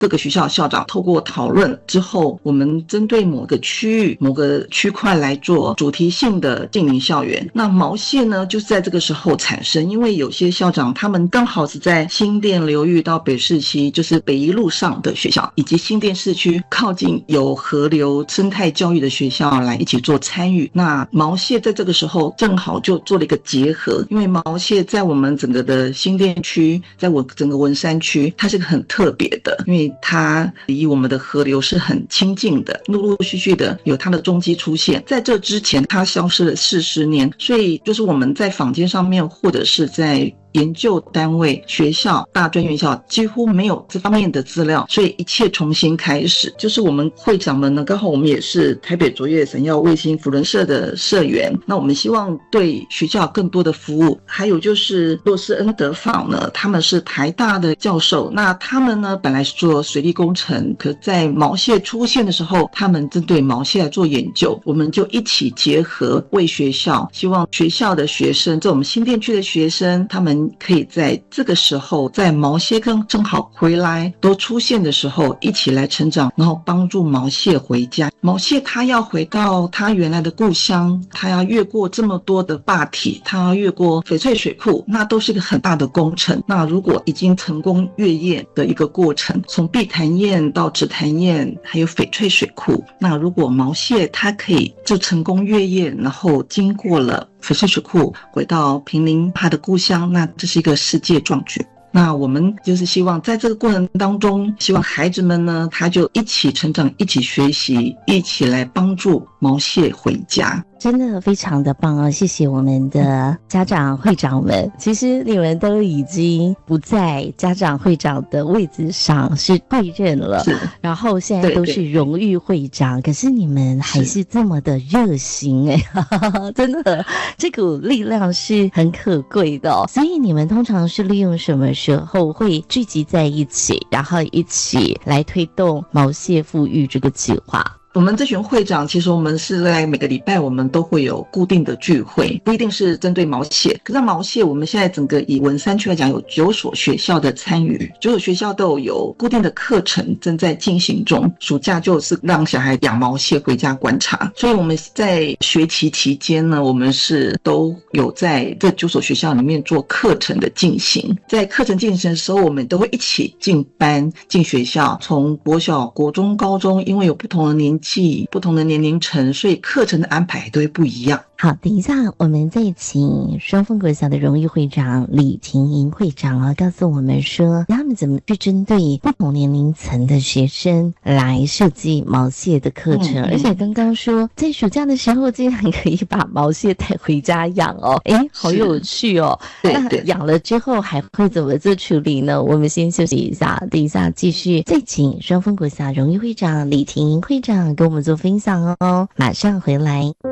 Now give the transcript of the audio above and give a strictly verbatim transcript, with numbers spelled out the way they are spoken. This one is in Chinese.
各个学校校长透过讨论之后，我们针对某个区域某个区块来做主题性的近邻校园。那毛蟹呢就是在这个时候产生，因为有些校长他们刚好是在新店流域到北市区，就是北一路上的学校，以及新店市区靠近有河流生态教育的学校来一起做参与。那毛蟹在这个时候正好就做了一个结合，因为毛蟹在我们整个的新店区，在我整个文山区，它是个很特别的，因为它离我们的河流是很亲近的，陆陆续续的有它的踪迹出现。在这之前它消失了四十年，所以就是我们在坊间上面或者是在研究单位学校大专院校几乎没有这方面的资料，所以一切重新开始。就是我们会长们呢，刚好我们也是台北卓越神药卫星辅仁社的社员，那我们希望对学校更多的服务。还有就是洛斯恩德坊呢，他们是台大的教授，那他们呢本来是做水利工程，可在毛蟹出现的时候，他们针对毛蟹来做研究，我们就一起结合为学校，希望学校的学生，在我们新店区的学生，他们可以在这个时候，在毛蟹跟正好回来都出现的时候一起来成长，然后帮助毛蟹回家。毛蟹它要回到它原来的故乡，它要越过这么多的坝体，它要越过翡翠水库，那都是一个很大的工程。那如果已经成功越验的一个过程，从碧潭堰到紫潭堰还有翡翠水库，那如果毛蟹它可以就成功越验，然后经过了翡翠水库回到坪林他的故乡，那这是一个世界壮举。那我们就是希望在这个过程当中，希望孩子们呢，他就一起成长，一起学习，一起来帮助毛蟹回家。 真的非常的棒哦！谢谢我们的家长会长们。其实你们都已经不在家长会长的位置上，是贵任了，然后现在都是荣誉会长，可是你们还是这么的热心哎，真的这股力量是很可贵的哦。所以你们通常是利用什么时候会聚集在一起，然后一起来推动毛蟹富裕这个计划？ 我们这群会长，其实我们是在每个礼拜我们都会有固定的聚会，不一定是针对毛蟹。可是毛蟹我们现在整个以文山区来讲，有九所学校的参与，九所学校都有固定的课程正在进行中。暑假就是让小孩养毛蟹回家观察，所以我们在学期期间呢，我们是都有在这九所学校里面做课程的进行。在课程进行的时候，我们都会一起进班进学校，从国小、国中、高中，因为有不同的年不同的年龄层，所以课程的安排都会不一样。 好，等一下我们再请双峰国小的荣誉会长李婷莹会长啊，告诉我们说他们怎么去针对不同年龄层的学生来设计毛蟹的课程、嗯、而且刚刚说在暑假的时候竟然可以把毛蟹带回家养哦，诶，好有趣哦。那养了之后还会怎么做处理呢？我们先休息一下，等一下继续再请双峰国小荣誉会长李婷莹会长跟我们做分享哦，马上回来。